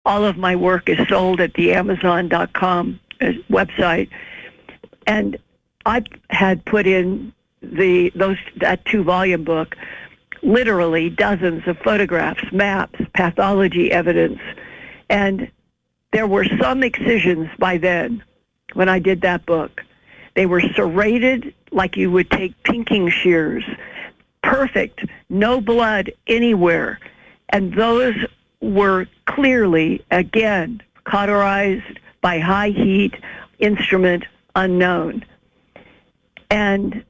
all of my work is sold at the Amazon.com website. And I had put in that 2-volume book literally dozens of photographs, maps, pathology evidence. And there were some excisions by then when I did that book. They were serrated like you would take pinking shears. Perfect, no blood anywhere. And those were clearly, again, cauterized by high heat, instrument unknown. And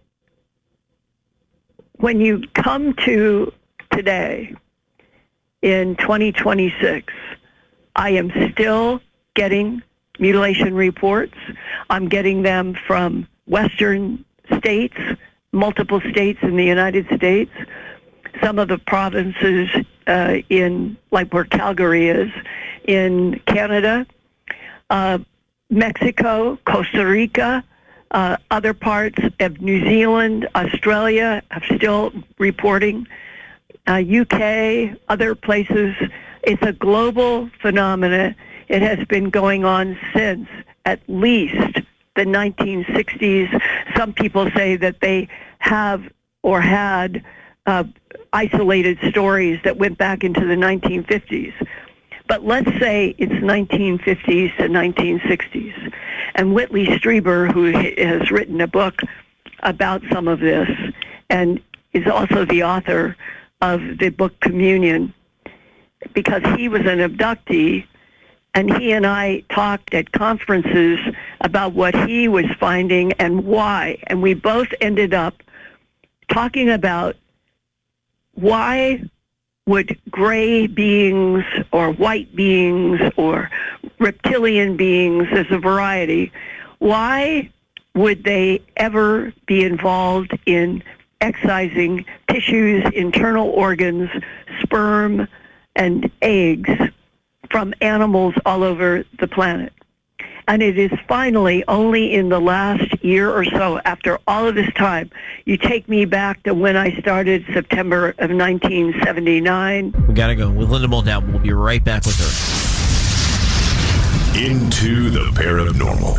when you come to today, in 2026, I am still getting mutilation reports. I'm getting them from Western states, multiple states in the United States, some of the provinces in, like where Calgary is, in Canada, Mexico, Costa Rica, other parts of New Zealand, Australia are still reporting, UK, other places. It's a global phenomenon. It has been going on since at least the 1960s. Some people say that they have or had isolated stories that went back into the 1950s. But let's say it's 1950s to 1960s. And Whitley Strieber, who has written a book about some of this and is also the author of the book Communion, because he was an abductee, and he and I talked at conferences about what he was finding and why. And we both ended up talking about why would gray beings or white beings or reptilian beings, there's a variety, why would they ever be involved in excising tissues, internal organs, sperm, and eggs from animals all over the planet? And it is finally only in the last year or so, after all of this time, you take me back to when I started, September of 1979. We got to go with Linda Moulton. We'll be right back with her. Into the Paranormal.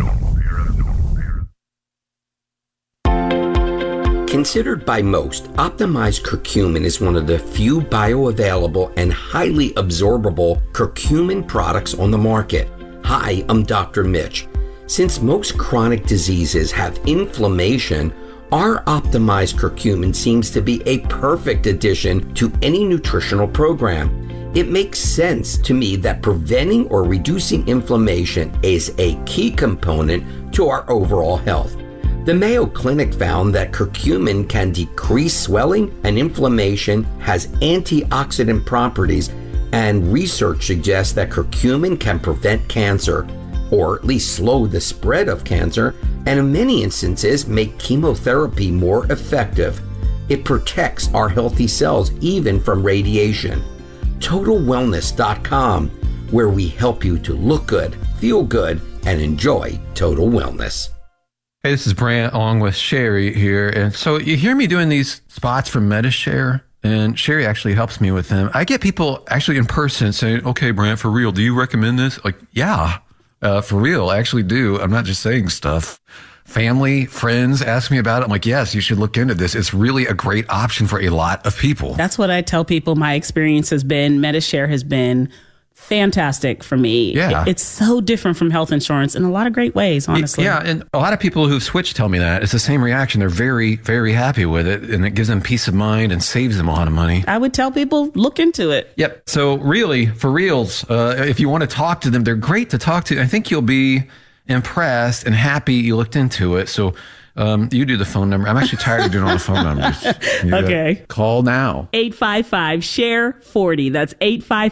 Considered by most, optimized curcumin is one of the few bioavailable and highly absorbable curcumin products on the market. Hi, I'm Dr. Mitch. Since most chronic diseases have inflammation, our optimized curcumin seems to be a perfect addition to any nutritional program. It makes sense to me that preventing or reducing inflammation is a key component to our overall health. The Mayo Clinic found that curcumin can decrease swelling and inflammation, has antioxidant properties, and research suggests that curcumin can prevent cancer, or at least slow the spread of cancer, and in many instances make chemotherapy more effective. It protects our healthy cells even from radiation. TotalWellness.com, where we help you to look good, feel good, and enjoy total wellness. Hey, this is Brant along with Sherry here. And so you hear me doing these spots for Medi-Share, and Sherry actually helps me with them. I get people actually in person saying, okay, Brant, for real, do you recommend this? Like, yeah, for real, I actually do. I'm not just saying stuff. Family, friends ask me about it. I'm like, yes, you should look into this. It's really a great option for a lot of people. That's what I tell people my experience has been. Medi-Share has been fantastic for me. Yeah. It's so different from health insurance in a lot of great ways, honestly. Yeah, and a lot of people who've switched tell me that. It's the same reaction. They're very, very happy with it, and it gives them peace of mind and saves them a lot of money. I would tell people, look into it. Yep. So really, for reals, if you want to talk to them, they're great to talk to. I think you'll be impressed and happy you looked into it. So you do the phone number. I'm actually tired of doing all the phone numbers. Okay. Call now. 855-SHARE-40. That's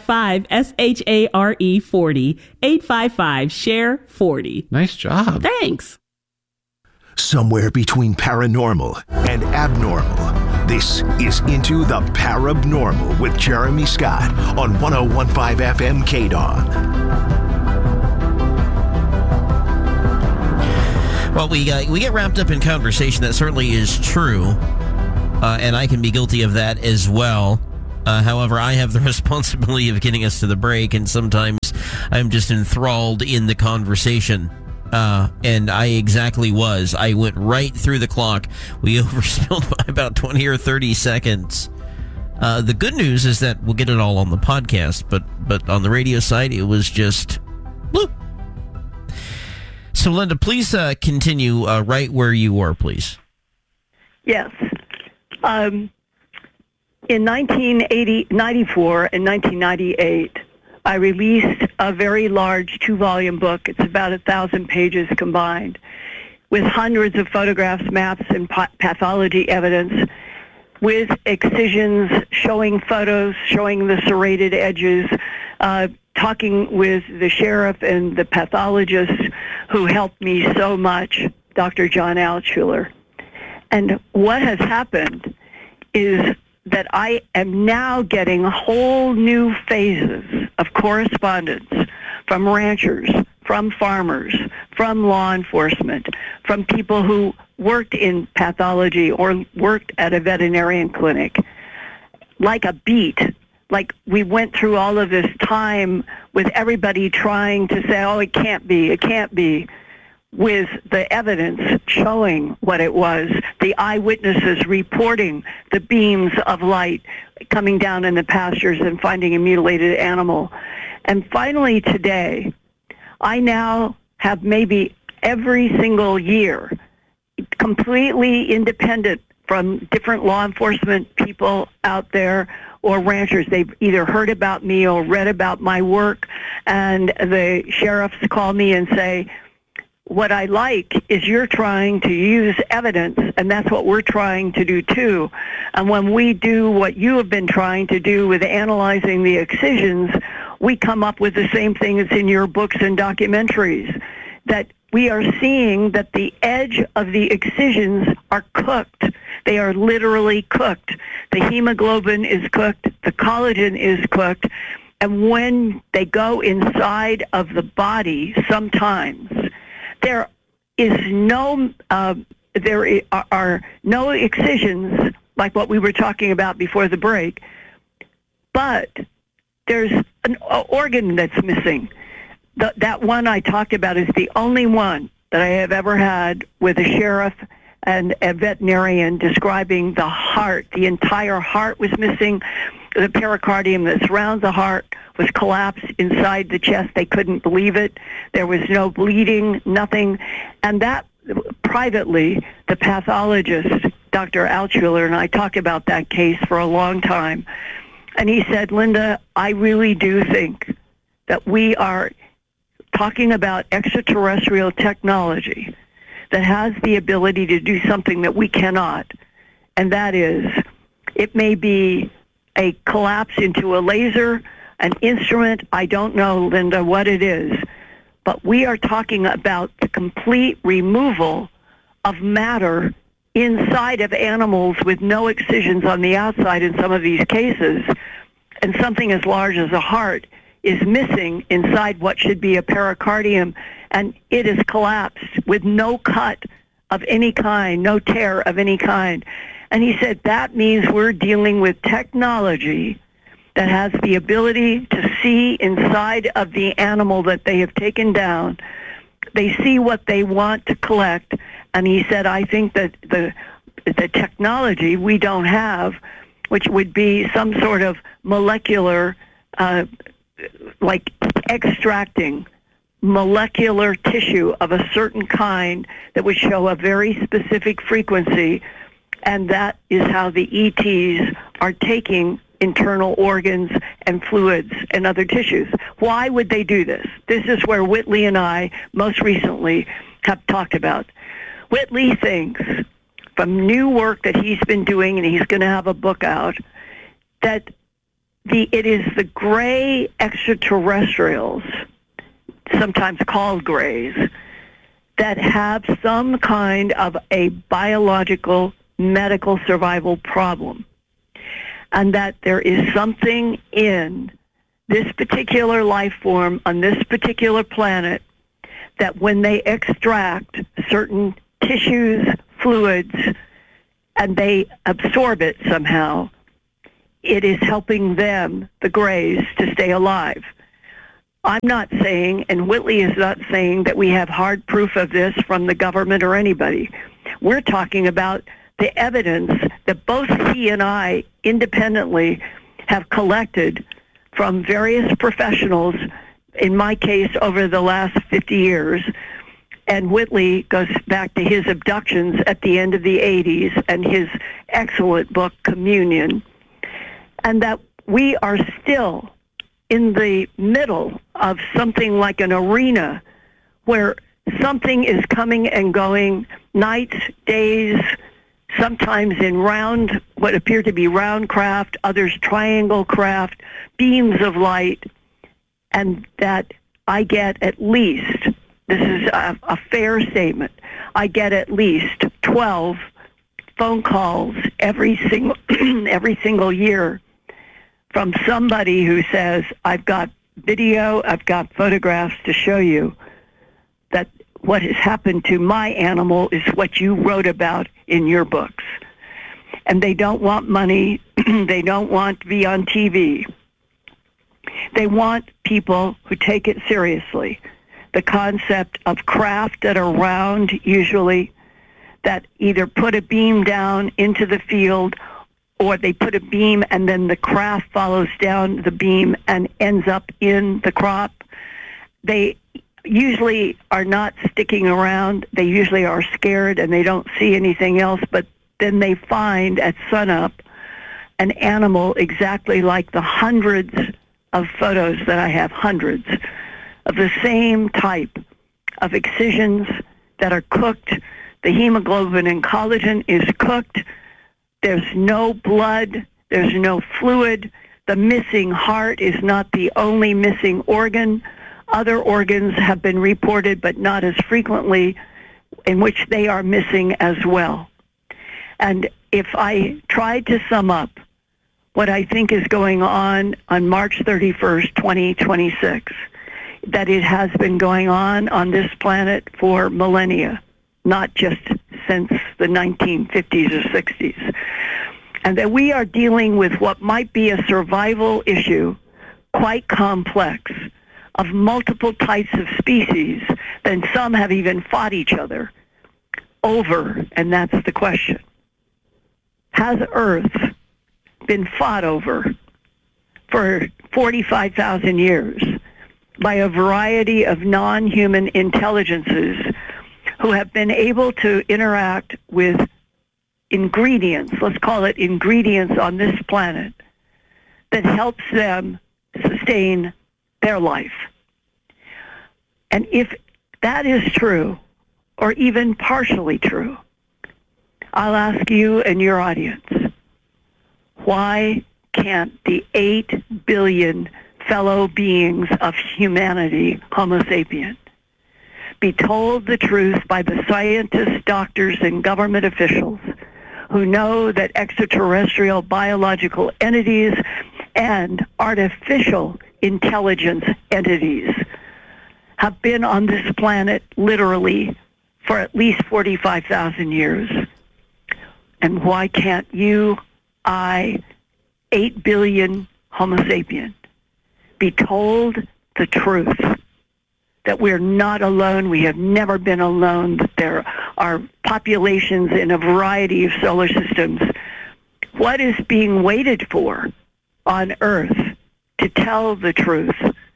855-SHARE-40. 855-SHARE-40. Nice job. Thanks. Somewhere between paranormal and abnormal, this is Into the Parabnormal with Jeremy Scott on 101.5 FM KDON. Well, we get wrapped up in conversation that certainly is true, and I can be guilty of that as well. However, I have the responsibility of getting us to the break, and sometimes I'm just enthralled in the conversation. And I exactly was. I went right through the clock. We overspilled by about 20 or 30 seconds. The good news is that we'll get it all on the podcast, but on the radio side, it was just bloop. So, Linda, please continue right where you were, please. Yes. In 1994 and 1998, I released a very large 2-volume book. It's about 1,000 pages combined, with hundreds of photographs, maps, and pathology evidence, with excisions, showing photos, showing the serrated edges, talking with the sheriff and the pathologist who helped me so much, Dr. John Altshuler. And what has happened is that I am now getting whole new phases of correspondence from ranchers, from farmers, from law enforcement, from people who worked in pathology or worked at a veterinarian clinic, like a beat. Like we went through all of this time with everybody trying to say, oh, it can't be, with the evidence showing what it was, the eyewitnesses reporting the beams of light coming down in the pastures and finding a mutilated animal. And finally today, I now have maybe every single year, completely independent from different law enforcement people out there or ranchers. They've either heard about me or read about my work, and the sheriffs call me and say, what I like is you're trying to use evidence, and that's what we're trying to do too. And when we do what you have been trying to do with analyzing the excisions, we come up with the same thing that's in your books and documentaries, that we are seeing that the edge of the excisions are cooked. They are literally cooked. The hemoglobin is cooked. The collagen is cooked. And when they go inside of the body, sometimes there are no excisions like what we were talking about before the break, but there's an organ that's missing. That one I talked about is the only one that I have ever had with a sheriff and a veterinarian describing the heart. The entire heart was missing. The pericardium that surrounds the heart was collapsed inside the chest. They couldn't believe it. There was no bleeding, nothing. And that, privately, the pathologist, Dr. Altshuler, and I talked about that case for a long time. And he said, Linda, I really do think that we are talking about extraterrestrial technology that has the ability to do something that we cannot. And that is, it may be a collapse into a laser, an instrument, I don't know, Linda, what it is, but we are talking about the complete removal of matter inside of animals with no excisions on the outside in some of these cases, and something as large as a heart is missing inside what should be a pericardium, and it is collapsed with no cut of any kind, no tear of any kind. And he said that means we're dealing with technology that has the ability to see inside of the animal that they have taken down. They see what they want to collect. And he said, I think that the technology we don't have, which would be some sort of molecular, like extracting molecular tissue of a certain kind that would show a very specific frequency, and that is how the ETs are taking internal organs and fluids and other tissues. Why would they do this? This is where Whitley and I most recently have talked about. Whitley thinks, from new work that he's been doing, and he's going to have a book out, that it is the gray extraterrestrials, sometimes called grays, that have some kind of a biological medical survival problem, and that there is something in this particular life form on this particular planet that when they extract certain tissues, fluids, and they absorb it somehow, it is helping them, the Greys, to stay alive. I'm not saying, and Whitley is not saying, that we have hard proof of this from the government or anybody. We're talking about the evidence that both he and I independently have collected from various professionals, in my case, over the last 50 years. And Whitley goes back to his abductions at the end of the 80s and his excellent book, Communion. And that we are still in the middle of something like an arena where something is coming and going, nights, days, sometimes in round, what appear to be round craft, others triangle craft, beams of light, and that I get at least, this is a fair statement, I get at least 12 phone calls every single year from somebody who says, I've got video, I've got photographs to show you that what has happened to my animal is what you wrote about in your books. And they don't want money. They don't want to be on TV. They want people who take it seriously. The concept of craft that are round, usually, that either put a beam down into the field or they put a beam and then the craft follows down the beam and ends up in the crop. They usually are not sticking around. They usually are scared and they don't see anything else, but then they find at sunup an animal exactly like the hundreds of photos that I have, hundreds of the same type of excisions that are cooked. The hemoglobin and collagen is cooked. There's no blood. There's no fluid. The missing heart is not the only missing organ. Other organs have been reported, but not as frequently, in which they are missing as well. And if I tried to sum up what I think is going on March 31st, 2026, that it has been going on this planet for millennia, not just since the 1950s or 60s, and that we are dealing with what might be a survival issue, quite complex, of multiple types of species, then some have even fought each other over, and that's the question. Has Earth been fought over for 45,000 years by a variety of non-human intelligences who have been able to interact with ingredients, let's call it ingredients on this planet, that helps them sustain their life? And if that is true, or even partially true, I'll ask you and your audience, why can't the 8 billion fellow beings of humanity, Homo sapien, be told the truth by the scientists, doctors, and government officials who know that extraterrestrial biological entities and artificial intelligence entities have been on this planet literally for at least 45,000 years? And why can't you, I, 8 billion Homo sapien, be told the truth, that we're not alone, we have never been alone, that there are populations in a variety of solar systems? What is being waited for on Earth to tell the truth?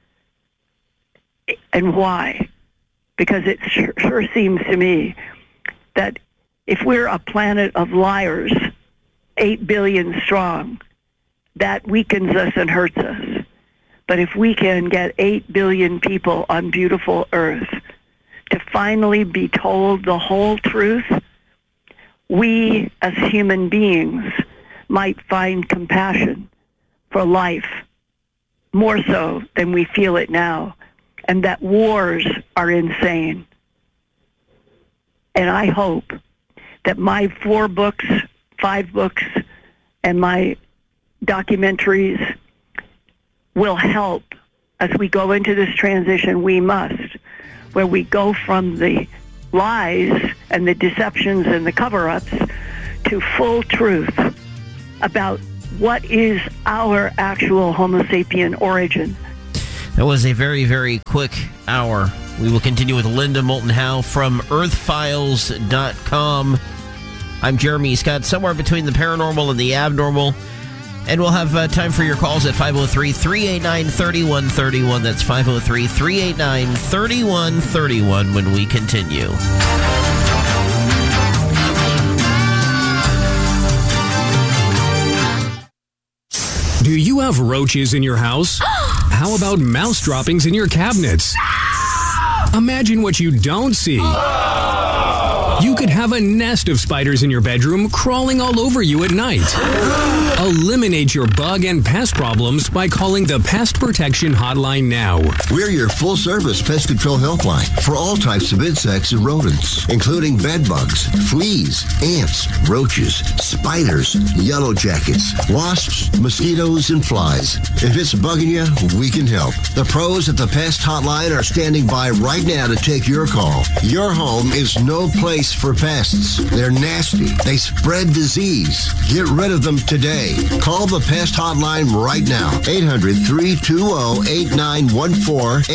And why? Because it sure seems to me that if we're a planet of liars, 8 billion strong, that weakens us and hurts us. But if we can get 8 billion people on beautiful Earth to finally be told the whole truth, we as human beings might find compassion for life more so than we feel it now, and that wars are insane. And I hope that my 4 books, 5 books, and my documentaries will help as we go into this transition. We must, where we go from the lies and the deceptions and the cover-ups to full truth about what is our actual Homo sapien origin. That was a very, very quick hour. We will continue with Linda Moulton Howe from earthfiles.com. I'm Jeremy Scott, somewhere between the paranormal and the abnormal. And we'll have time for your calls at 503-389-3131. That's 503-389-3131 when we continue. Do you have roaches in your house? How about mouse droppings in your cabinets? Imagine what you don't see. You could have a nest of spiders in your bedroom crawling all over you at night. Eliminate your bug and pest problems by calling the Pest Protection Hotline now. We're your full-service pest control helpline for all types of insects and rodents, including bed bugs, fleas, ants, roaches, spiders, yellow jackets, wasps, mosquitoes, and flies. If it's bugging you, we can help. The pros at the Pest Hotline are standing by right now to take your call. Your home is no place for pests. They're nasty. They spread disease. Get rid of them today. Call the Pest Hotline right now. 800-320-8914.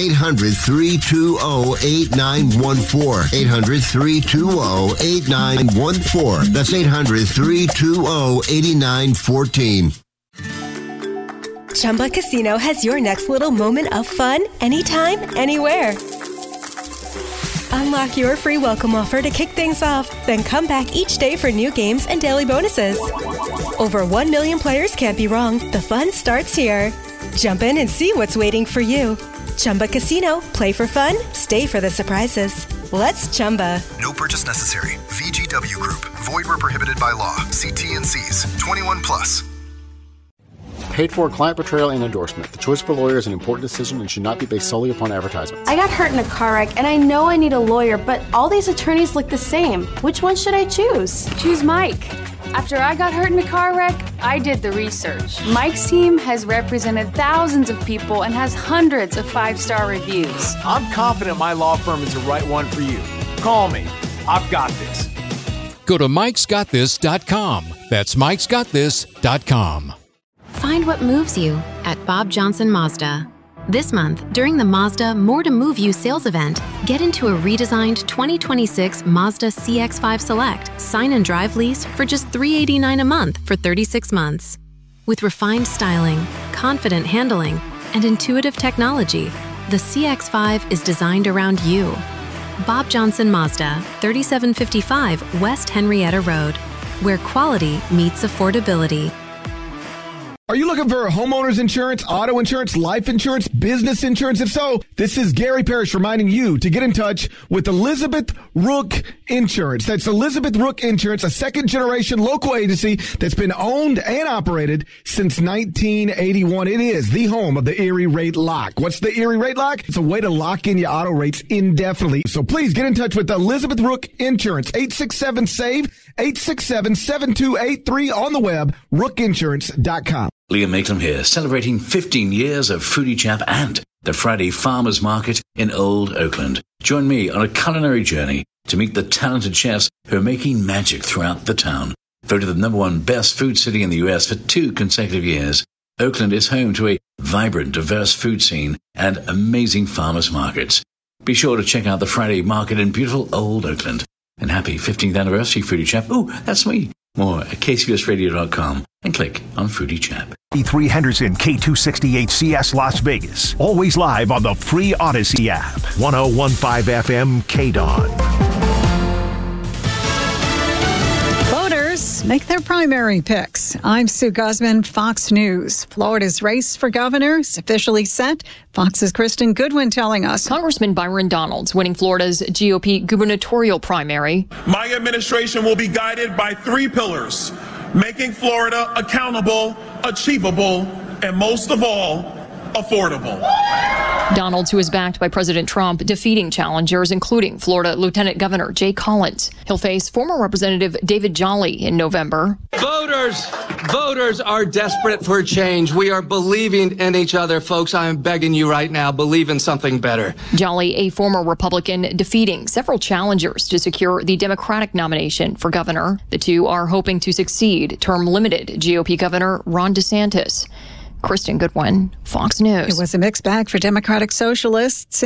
800-320-8914. 800-320-8914. That's 800-320-8914. Chumba Casino has your next little moment of fun anytime, anywhere. Unlock your free welcome offer to kick things off, then come back each day for new games and daily bonuses. Over 1 million players can't be wrong. The fun starts here. Jump in and see what's waiting for you. Chumba Casino. Play for fun. Stay for the surprises. Let's Chumba. No purchase necessary. VGW Group. Void where prohibited by law. See T&Cs. 21 plus. Paid for client portrayal and endorsement. The choice of a lawyer is an important decision and should not be based solely upon advertisements. I got hurt in a car wreck and I know I need a lawyer, but all these attorneys look the same. Which one should I choose? Choose Mike. After I got hurt in a car wreck, I did the research. Mike's team has represented thousands of people and has hundreds of 5-star reviews. I'm confident my law firm is the right one for you. Call me. I've got this. Go to mikesgotthis.com. That's mikesgotthis.com. Find what moves you at Bob Johnson Mazda. This month, during the Mazda More to Move You sales event, get into a redesigned 2026 Mazda CX-5 Select sign and drive lease for just $389 a month for 36 months. With refined styling, confident handling, and intuitive technology, the CX-5 is designed around you. Bob Johnson Mazda, 3755 West Henrietta Road, where quality meets affordability. Are you looking for homeowners insurance, auto insurance, life insurance, business insurance? If so, this is Gary Parrish reminding you to get in touch with Elizabeth Rook Insurance. That's Elizabeth Rook Insurance, a second-generation local agency that's been owned and operated since 1981. It is the home of the Erie Rate Lock. What's the Erie Rate Lock? It's a way to lock in your auto rates indefinitely. So please get in touch with Elizabeth Rook Insurance, 867-SAVE, 867-7283 on the web, rookinsurance.com. Liam Maitland here, celebrating 15 years of Foodie Chap and the Friday Farmers Market in Old Oakland. Join me on a culinary journey to meet the talented chefs who are making magic throughout the town. Voted the #1 best food city in the U.S. for 2 consecutive years, Oakland is home to a vibrant, diverse food scene and amazing farmers markets. Be sure to check out the Friday Market in beautiful Old Oakland. And happy 15th anniversary, Foodie Chap. Ooh, that's me. More at kcbsradio.com and click on Foodie Chap. 3 Henderson, K268CS Las Vegas. Always live on the free Odyssey app. 1015 FM KDON. Voters make their primary picks. I'm Sue Guzman, Fox News. Florida's race for governor is officially set. Fox's Kristen Goodwin telling us. Congressman Byron Donalds winning Florida's GOP gubernatorial primary. My administration will be guided by 3 pillars: making Florida accountable, achievable, and most of all, affordable. Donalds, who is backed by President Trump, defeating challengers, including Florida Lieutenant Governor Jay Collins. He'll face former Representative David Jolly in November. Voters are desperate for change. We are believing in each other, folks. I am begging you right now, believe in something better. Jolly, a former Republican, defeating several challengers to secure the Democratic nomination for governor. The two are hoping to succeed term-limited GOP Governor Ron DeSantis. Kristen Goodwin, Fox News. It was a mixed bag for Democratic Socialists.